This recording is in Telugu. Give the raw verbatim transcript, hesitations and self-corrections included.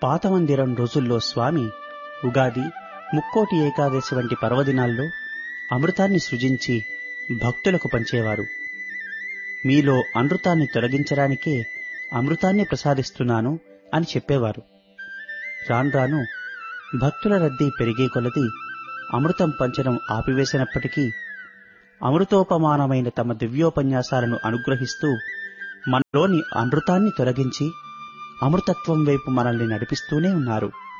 పాత మందిరం రోజుల్లో స్వామి ఉగాది, ముక్కోటి ఏకాదశి వంటి పర్వదినాల్లో అమృతాన్ని సృజించి భక్తులకు పంచేవారు. మీలో అనృతాన్ని తొలగించడానికే అమృతాన్ని ప్రసాదిస్తున్నాను అని చెప్పేవారు. రాన్రాను భక్తుల రద్దీ పెరిగే కొలది అమృతం పంచడం ఆపివేసినప్పటికీ అమృతోపమానమైన తమ దివ్యోపన్యాసాలను అనుగ్రహిస్తూ మనలోని అనృతాన్ని తొలగించి అమృతత్వం వైపు మనల్ని నడిపిస్తూనే ఉన్నారు.